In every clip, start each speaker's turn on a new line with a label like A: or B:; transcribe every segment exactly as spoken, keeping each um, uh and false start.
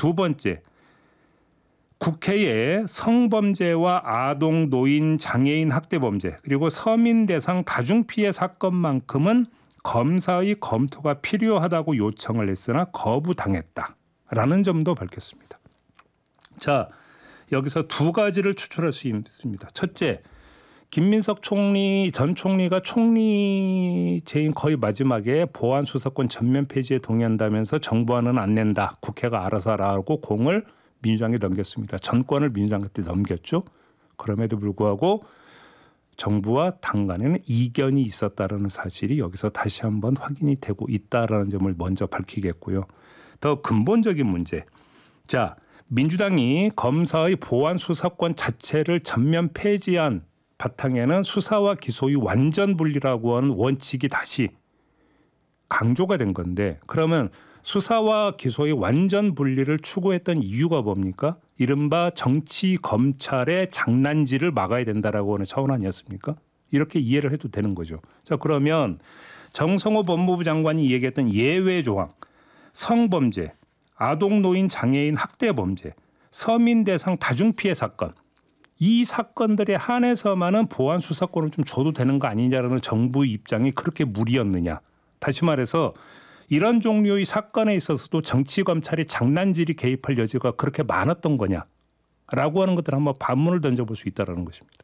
A: 두 번째, 국회에 성범죄와 아동, 노인, 장애인 학대 범죄 그리고 서민 대상 다중피해 사건만큼은 검사의 검토가 필요하다고 요청을 했으나 거부당했다라는 점도 밝혔습니다. 자, 여기서 두 가지를 추출할 수 있습니다. 첫째, 김민석 총리 전 총리가 총리 재임 거의 마지막에 보안 수사권 전면 폐지에 동의한다면서 정부안은 안 낸다. 국회가 알아서 하라고 공을 민주당에 넘겼습니다. 전권을 민주당한테 넘겼죠. 그럼에도 불구하고 정부와 당 간에는 이견이 있었다는 사실이 여기서 다시 한번 확인이 되고 있다라는 점을 먼저 밝히겠고요. 더 근본적인 문제. 자, 민주당이 검사의 보안 수사권 자체를 전면 폐지한 바탕에는 수사와 기소의 완전 분리라고 하는 원칙이 다시 강조가 된 건데, 그러면 수사와 기소의 완전 분리를 추구했던 이유가 뭡니까? 이른바 정치 검찰의 장난질을 막아야 된다라고 하는 차원 아니었습니까? 이렇게 이해를 해도 되는 거죠. 자, 그러면 정성호 법무부 장관이 얘기했던 예외 조항, 성범죄, 아동, 노인, 장애인 학대 범죄, 서민 대상 다중피해 사건, 이 사건들에 한해서만은 보안 수사권을 좀 줘도 되는 거 아니냐라는 정부의 입장이 그렇게 무리였느냐. 다시 말해서 이런 종류의 사건에 있어서도 정치검찰이 장난질이 개입할 여지가 그렇게 많았던 거냐라고 하는 것들을 한번 반문을 던져볼 수 있다는 것입니다.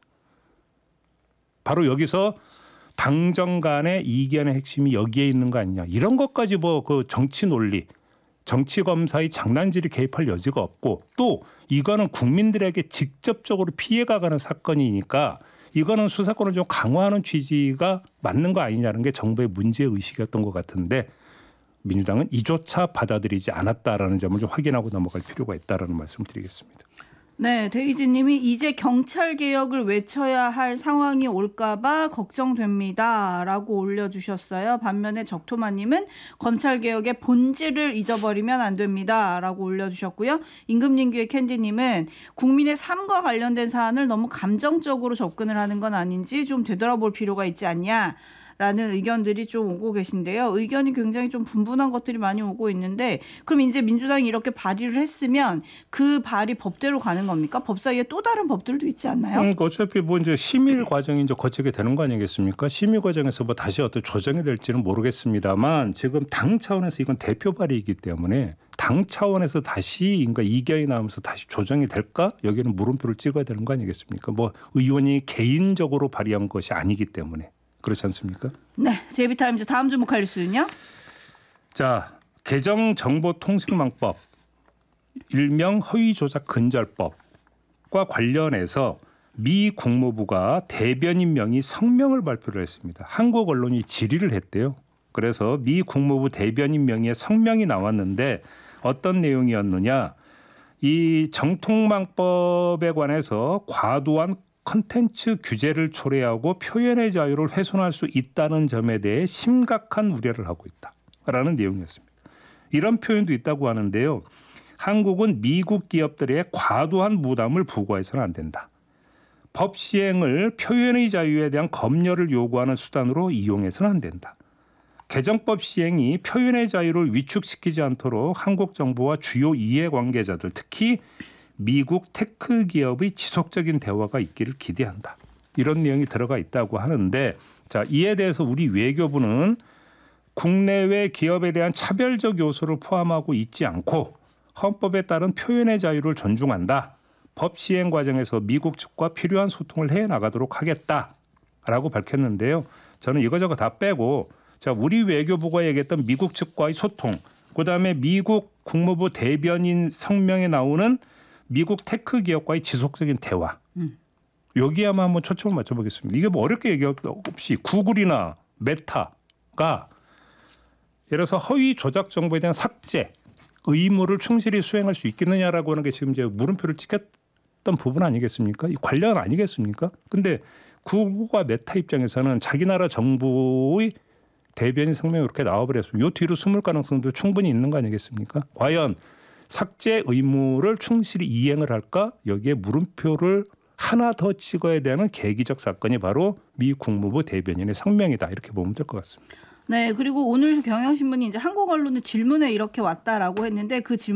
A: 바로 여기서 당정 간의 이견의 핵심이 여기에 있는 거 아니냐. 이런 것까지 뭐 그 정치 논리, 정치검사의 장난질이 개입할 여지가 없고, 또 이거는 국민들에게 직접적으로 피해가 가는 사건이니까 이거는 수사권을 좀 강화하는 취지가 맞는 거 아니냐는 게 정부의 문제의식이었던 것 같은데, 민주당은 이조차 받아들이지 않았다라는 점을 좀 확인하고 넘어갈 필요가 있다라는 말씀을 드리겠습니다.
B: 네, 데이지 님이 이제 경찰 개혁을 외쳐야 할 상황이 올까 봐 걱정됩니다 라고 올려주셨어요. 반면에 적토마 님은 검찰 개혁의 본질을 잊어버리면 안 됩니다 라고 올려주셨고요. 임금님규의 캔디 님은 국민의 삶과 관련된 사안을 너무 감정적으로 접근을 하는 건 아닌지 좀 되돌아볼 필요가 있지 않냐 라는 의견들이 좀 오고 계신데요. 의견이 굉장히 좀 분분한 것들이 많이 오고 있는데, 그럼 이제 민주당이 이렇게 발의를 했으면 그 발의 법대로 가는 겁니까? 법 사이에 또 다른 법들도 있지 않나요?
A: 음, 어차피 뭐 이제 심의 과정이 이제 거치게 되는 거 아니겠습니까? 심의 과정에서 뭐 다시 어떤 조정이 될지는 모르겠습니다만, 지금 당 차원에서 이건 대표 발의이기 때문에 당 차원에서 다시 인가 이견이 나오면서 다시 조정이 될까? 여기는 물음표를 찍어야 되는 거 아니겠습니까? 뭐 의원이 개인적으로 발의한 것이 아니기 때문에. 그렇지 않습니까?
B: 네, 제이비타임즈 다음 주목할 뉴스는요.
A: 자, 개정정보통신망법, 일명 허위조작근절법과 관련해서 미 국무부가 대변인 명의 성명을 발표를 했습니다. 한국 언론이 질의를 했대요. 그래서 미 국무부 대변인 명의의 성명이 나왔는데 어떤 내용이었느냐. 이 정통망법에 관해서 과도한 컨텐츠 규제를 초래하고 표현의 자유를 훼손할 수 있다는 점에 대해 심각한 우려를 하고 있다라는 내용이었습니다. 이런 표현도 있다고 하는데요. 한국은 미국 기업들의 과도한 부담을 부과해서는 안 된다. 법 시행을 표현의 자유에 대한 검열을 요구하는 수단으로 이용해서는 안 된다. 개정법 시행이 표현의 자유를 위축시키지 않도록 한국 정부와 주요 이해관계자들, 특히 미국 테크 기업의 지속적인 대화가 있기를 기대한다. 이런 내용이 들어가 있다고 하는데, 자, 이에 대해서 우리 외교부는 국내외 기업에 대한 차별적 요소를 포함하고 있지 않고 헌법에 따른 표현의 자유를 존중한다. 법 시행 과정에서 미국 측과 필요한 소통을 해 나가도록 하겠다라고 밝혔는데요. 저는 이거저거 다 빼고, 자, 우리 외교부가 얘기했던 미국 측과의 소통, 그다음에 미국 국무부 대변인 성명에 나오는 미국 테크 기업과의 지속적인 대화. 음. 여기에만 한번 초점을 맞춰보겠습니다. 이게 뭐 어렵게 얘기할 것 없이 구글이나 메타가 예를 들어서 허위 조작 정보에 대한 삭제 의무를 충실히 수행할 수 있겠느냐라고 하는 게 지금 이제 물음표를 찍혔던 부분 아니겠습니까? 이 관련 아니겠습니까? 근데 구글과 메타 입장에서는 자기 나라 정부의 대변인 성명이 이렇게 나와버렸으면 요 뒤로 숨을 가능성도 충분히 있는 거 아니겠습니까? 과연 삭제 의무를 충실히 이행을 할까? 여기에 물음표를 하나 더 찍어야 되는 계기적 사건이 바로 미 국무부 대변인의 성명이다. 이렇게 보면 될 것 같습니다.
B: 네, 그리고 오늘 경향신문이 이제 한국 언론의 질문에 이렇게 왔다라고 했는데 그 질문